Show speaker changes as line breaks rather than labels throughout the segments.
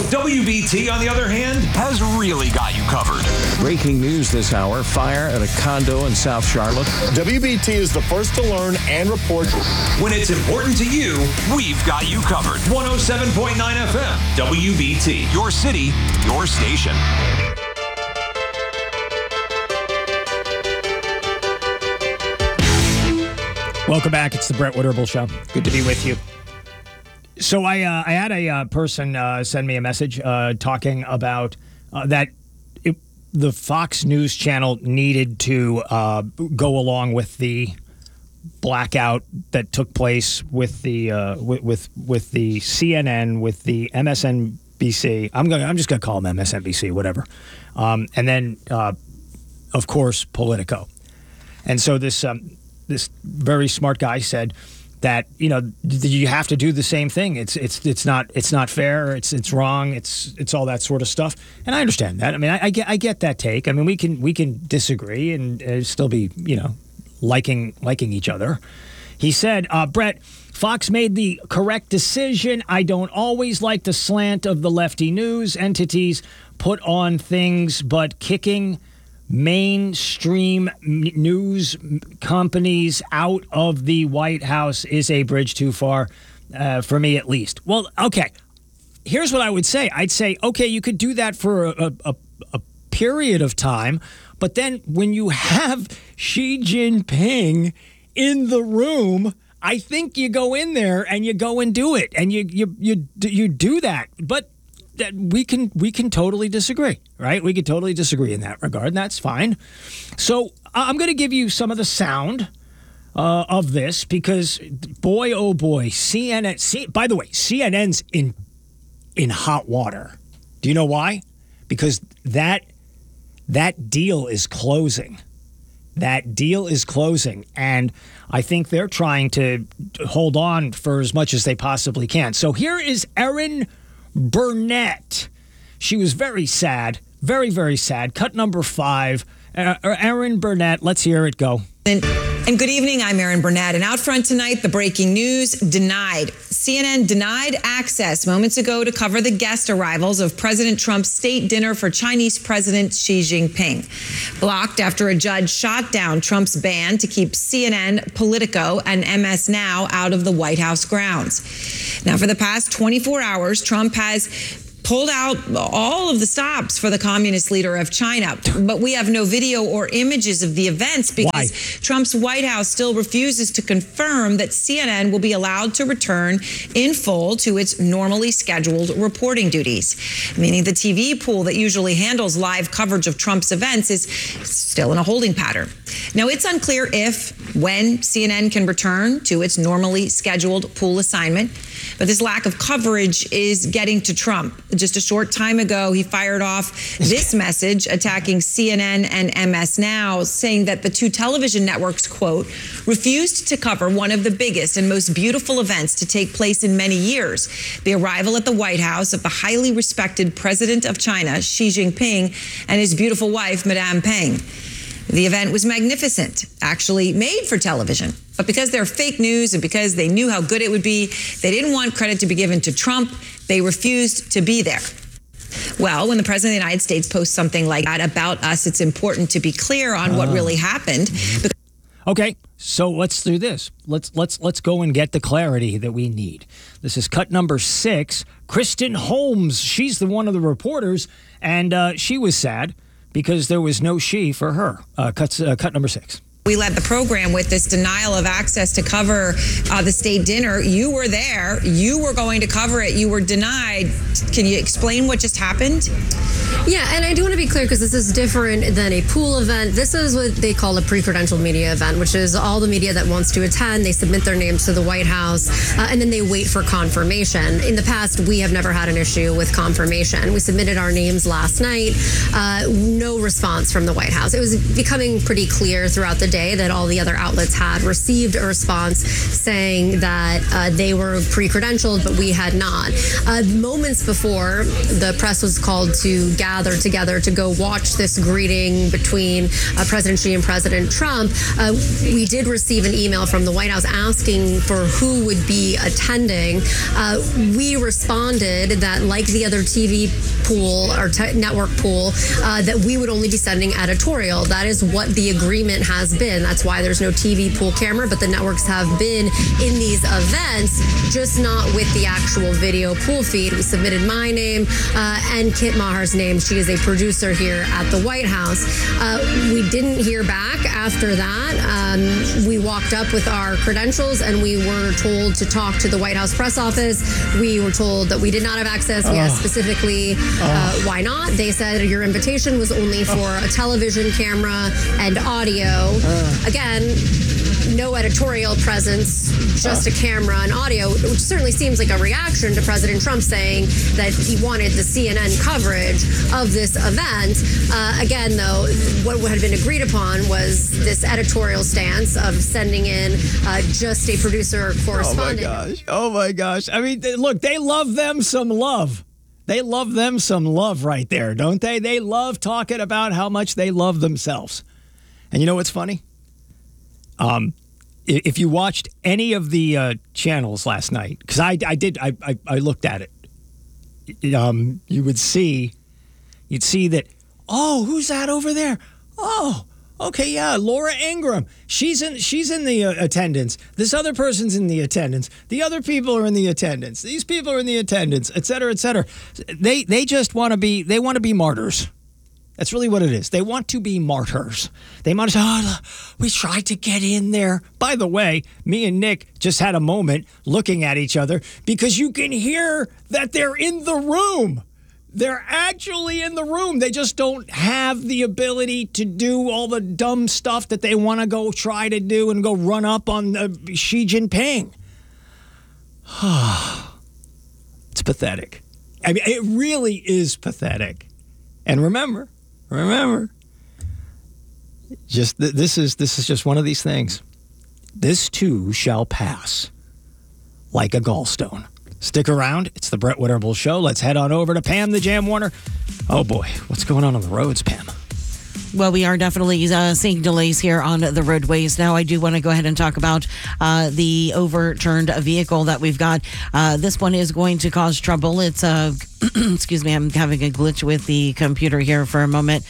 WBT, on the other hand, has really got you covered.
Breaking news this hour, fire at a condo in South Charlotte.
WBT is the first to learn and report.
When it's important to you, we've got you covered. 107.9 FM, WBT, your city, your station.
Welcome back. It's the Brett Witterable Show. Good to be with you. So I had a person send me a message talking about that the Fox News channel needed to go along with the blackout that took place with the with the CNN, with the MSNBC. I'm just gonna call them MSNBC, whatever. And then of course Politico. And so this very smart guy said that, you know, you have to do the same thing. It's not fair. It's wrong. It's all that sort of stuff. And I understand that. I mean, I get that take. I mean, we can disagree and still be, you know, liking each other. He said, Brett, Fox made the correct decision. I don't always like the slant of the lefty news entities put on things, but kicking mainstream news companies out of the White House is a bridge too far, for me at least. Well, okay, here's what I would say. I'd say, okay, you could do that for a period of time, but then when you have Xi Jinping in the room, I think you go in there and you go and do it, and you do that. But that we can totally disagree, right? We can totally disagree in that regard, and that's fine. So I'm going to give you some of the sound of this because, boy, oh boy, CNN. By the way, CNN's in hot water. Do you know why? Because that deal is closing. That deal is closing, and I think they're trying to hold on for as much as they possibly can. So here is Erin Burnett. She was very sad, very, very sad. Cut number 5. Erin Burnett, let's hear it go.
And good evening, I'm Erin Burnett. And out front tonight, the breaking news denied. CNN denied access moments ago to cover the guest arrivals of President Trump's state dinner for Chinese President Xi Jinping. Blocked after a judge shot down Trump's ban to keep CNN, Politico, and MS Now out of the White House grounds. Now, for the past 24 hours, Trump has pulled out all of the stops for the communist leader of China. But we have no video or images of the events because Trump's White House still refuses to confirm that CNN will be allowed to return in full to its normally scheduled reporting duties, meaning the TV pool that usually handles live coverage of Trump's events is still in a holding pattern. Now, it's unclear when CNN can return to its normally scheduled pool assignment, but this lack of coverage is getting to Trump. Just a short time ago, he fired off this message attacking CNN and MS Now, saying that the two television networks, quote, refused to cover one of the biggest and most beautiful events to take place in many years, the arrival at the White House of the highly respected president of China, Xi Jinping, and his beautiful wife, Madame Peng. The event was magnificent, actually made for television. But because they're fake news and because they knew how good it would be, they didn't want credit to be given to Trump. They refused to be there. Well, when the president of the United States posts something like that about us, it's important to be clear on what really happened.
Okay, so let's do this. Let's go and get the clarity that we need. This is cut number 6. Kristen Holmes, she's one of the reporters, and she was sad because there was no she for her. Cut number 6.
We led the program with this denial of access to cover the state dinner. You were there. You were going to cover it. You were denied. Can you explain what just happened?
Yeah, and I do want to be clear because this is different than a pool event. This is what they call a pre-credentialed media event, which is all the media that wants to attend. They submit their names to the White House, and then they wait for confirmation. In the past, we have never had an issue with confirmation. We submitted our names last night. No response from the White House. It was becoming pretty clear throughout the day that all the other outlets had received a response saying that they were pre-credentialed, but we had not. Moments before, the press was called to gather together to go watch this greeting between President Xi and President Trump. We did receive an email from the White House asking for who would be attending. We responded that, like the other TV pool or network pool, that we would only be sending editorial. That is what the agreement has been. That's why there's no TV pool camera, but the networks have been in these events, just not with the actual video pool feed. We submitted my name and Kit Maher's name. She is a producer here at the White House. We didn't hear back after that. We walked up with our credentials and we were told to talk to the White House press office. We were told that we did not have access. We asked specifically why not. They said your invitation was only for a television camera and audio. Again, no editorial presence, just a camera and audio, which certainly seems like a reaction to President Trump saying that he wanted the CNN coverage of this event. Again, though, what had been agreed upon was this editorial stance of sending in just a producer correspondent.
Oh my gosh. I mean, look, they love them some love. They love them some love right there, don't they? They love talking about how much they love themselves. And you know what's funny? If you watched any of the channels last night, because I looked at it, you'd see that, oh, who's that over there? Oh, okay, yeah, Laura Ingraham. She's in the attendance. This other person's in the attendance. The other people are in the attendance. These people are in the attendance, et cetera, et cetera. They just want to be martyrs. That's really what it is. They want to be martyrs. They want to say, we tried to get in there. By the way, me and Nick just had a moment looking at each other because you can hear that they're in the room. They're actually in the room. They just don't have the ability to do all the dumb stuff that they want to go try to do and go run up on Xi Jinping. It's pathetic. I mean, it really is pathetic. And remember, this is just one of these things. This too shall pass like a gallstone. Stick around. It's the Brett Winterble Show. Let's head on over to Pam the Jam Warner. Oh boy, what's going on the roads, Pam?
Well, we are definitely seeing delays here on the roadways. Now, I do want to go ahead and talk about the overturned vehicle that we've got. This one is going to cause trouble. It's excuse me, I'm having a glitch with the computer here for a moment.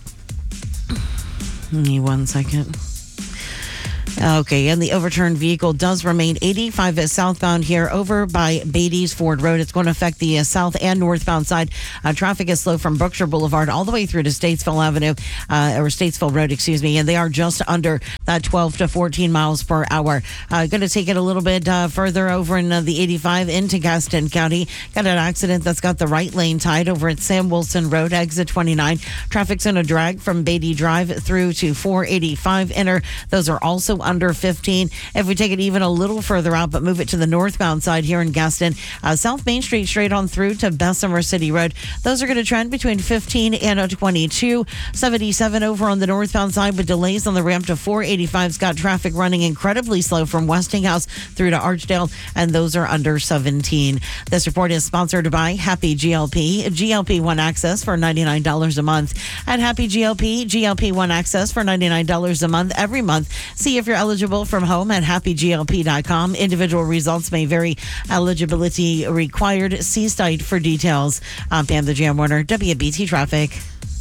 Give me 1 second. Okay, and the overturned vehicle does remain 85 southbound here over by Beatty's Ford Road. It's going to affect the south and northbound side. Traffic is slow from Brookshire Boulevard all the way through to Statesville Avenue, or Statesville Road, excuse me, and they are just under 12 to 14 miles per hour. Going to take it a little bit further over in the 85 into Gaston County. Got an accident that's got the right lane tied over at Sam Wilson Road, exit 29. Traffic's in a drag from Beatty Drive through to 485 Inner. Those are also under 15. If we take it even a little further out, but move it to the northbound side here in Gaston, South Main Street straight on through to Bessemer City Road. Those are going to trend between 15 and 22. 77 over on the northbound side with delays on the ramp to 485's got traffic running incredibly slow from Westinghouse through to Archdale, and those are under 17. This report is sponsored by Happy GLP. GLP-1 access for $99 a month. At Happy GLP, GLP-1 access for $99 a month every month. See if you're eligible from home at happyglp.com. Individual results may vary. Eligibility required. See site for details. I'm Pam the Jam Warner, WBT Traffic.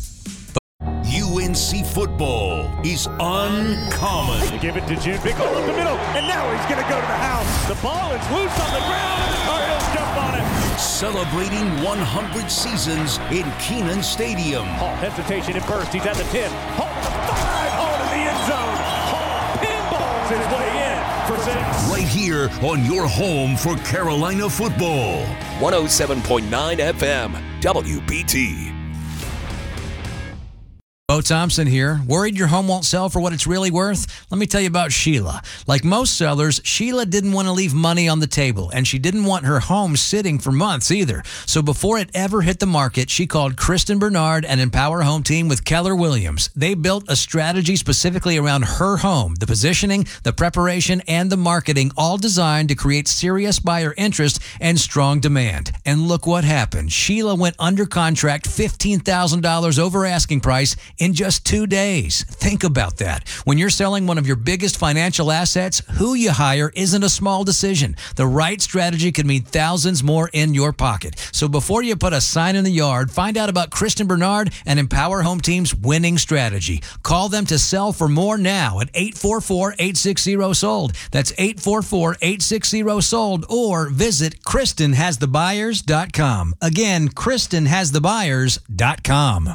UNC football is uncommon.
They give it to Jim. Big hole up the middle, and now he's going to go to the house. The ball is loose on the ground, and the Cardinals jump on it.
Celebrating 100 seasons in Kenan Stadium.
Hall, hesitation at first. He's at the 10. Hall to the 5. Hall to the end zone. Hall pinballs his way in for 6.
Right here on your home for Carolina football.
107.9 FM, WBT.
Bo Thompson here. Worried your home won't sell for what it's really worth? Let me tell you about Sheila. Like most sellers, Sheila didn't want to leave money on the table, and she didn't want her home sitting for months either. So before it ever hit the market, she called Kristen Bernard and Empower Home Team with Keller Williams. They built a strategy specifically around her home, the positioning, the preparation, and the marketing, all designed to create serious buyer interest and strong demand. And look what happened. Sheila went under contract $15,000 over asking price in just 2 days. Think about that. When you're selling one of your biggest financial assets, who you hire isn't a small decision. The right strategy could mean thousands more in your pocket. So before you put a sign in the yard, find out about Kristen Bernard and Empower Home Team's winning strategy. Call them to sell for more now at 844-860-SOLD. That's 844-860-SOLD, or visit KristenHasTheBuyers.com. Again, KristenHasTheBuyers.com.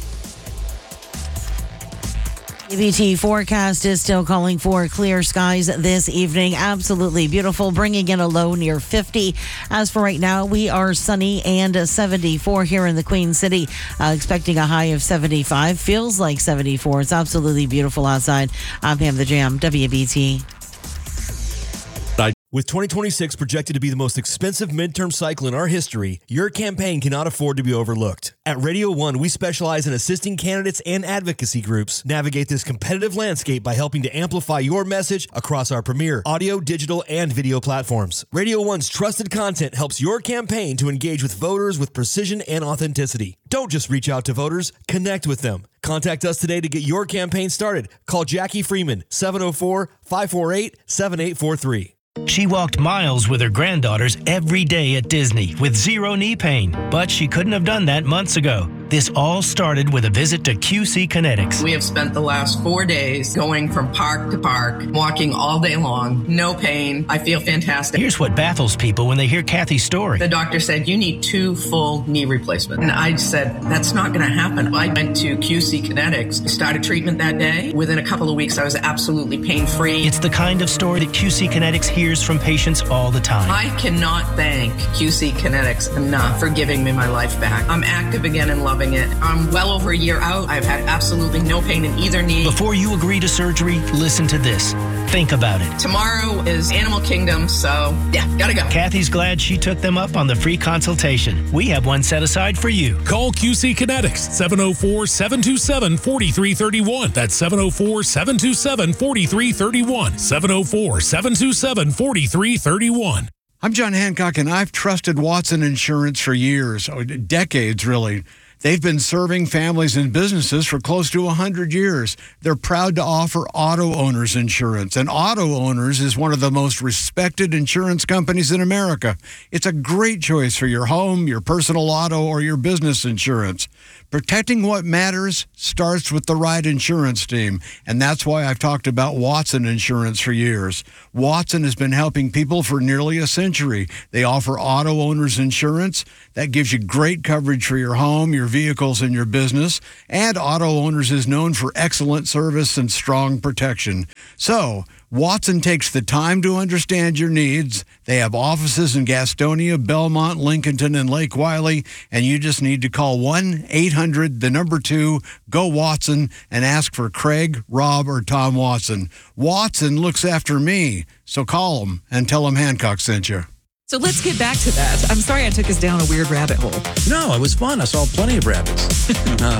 WBT forecast is still calling for clear skies this evening. Absolutely beautiful, bringing in a low near 50. As for right now, we are sunny and 74 here in the Queen City, expecting a high of 75. Feels like 74. It's absolutely beautiful outside. I'm Pam the Jam, WBT.
With 2026 projected to be the most expensive midterm cycle in our history, your campaign cannot afford to be overlooked. At Radio 1, we specialize in assisting candidates and advocacy groups navigate this competitive landscape by helping to amplify your message across our premier audio, digital, and video platforms. Radio 1's trusted content helps your campaign to engage with voters with precision and authenticity. Don't just reach out to voters, connect with them. Contact us today to get your campaign started. Call Jackie Freeman, 704-548-7843.
She walked miles with her granddaughters every day at Disney with zero knee pain, but she couldn't have done that months ago. This all started with a visit to QC Kinetics.
We have spent the last 4 days going from park to park, walking all day long, no pain. I feel fantastic.
Here's what baffles people when they hear Kathy's story.
The doctor said, you need 2 full knee replacements. And I said, that's not going to happen. I went to QC Kinetics, started treatment that day. Within a couple of weeks, I was absolutely pain-free.
It's the kind of story that QC Kinetics hears from patients all the time.
I cannot thank QC Kinetics enough for giving me my life back. I'm active again and loving it. I'm well over a year out. I've had absolutely no pain in either knee.
Before you agree to surgery, listen to this. Think about it.
Tomorrow is Animal Kingdom, so yeah, gotta go.
Kathy's glad she took them up on the free consultation. We have one set aside for you.
Call QC Kinetics, 704-727-4331. That's 704-727-4331. 704-727-4331.
I'm John Hancock, and I've trusted Watson Insurance for years, decades really. They've been serving families and businesses for close to 100 years. They're proud to offer auto owners insurance, and Auto Owners is one of the most respected insurance companies in America. It's a great choice for your home, your personal auto, or your business insurance. Protecting what matters starts with the right insurance team, and that's why I've talked about Watson Insurance for years. Watson has been helping people for nearly a century. They offer auto owners insurance that gives you great coverage for your home, your vehicles, and your business, and Auto Owners is known for excellent service and strong protection. So, Watson takes the time to understand your needs. They have offices in Gastonia, Belmont, Lincolnton, and Lake Wiley, and you just need to call 1-800-2-GO-WATSON and ask for Craig, Rob, or Tom Watson. Watson looks after me, so call them and tell them Hancock sent you.
So let's get back to that. I'm sorry I took us down a weird rabbit hole.
No, it was fun. I saw plenty of rabbits.